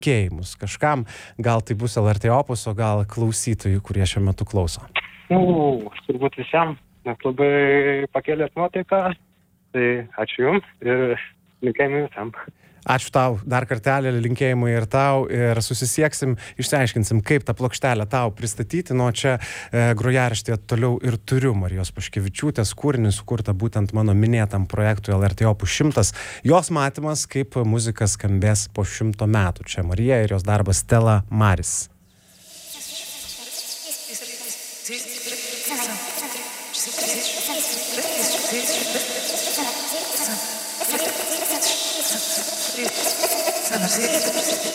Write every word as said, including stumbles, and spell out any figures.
linkėjimus kažkam, gal tai bus L R T Opus, o gal klausytojų, kurie šiuo metu klauso. Nu, turbūt visiems, nes labai pakėlėt nuotaiką, tai ačiū Jums ir linkėjimai visam. Ačiū tau, dar kartelį linkėjimai ir tau, ir susisieksim, išsiaiškinsim, kaip tą plokštelę tau pristatyti, nuo čia e, grojaraštėje toliau ir turiu Marijos Paškevičiūtės kūrinį, sukurtą būtent mano minėtam projektui L R T Opus šimtas. Jos matymas, kaip muzika skambės po šimto metų. Čia Marija ir jos darbas Stella Maris.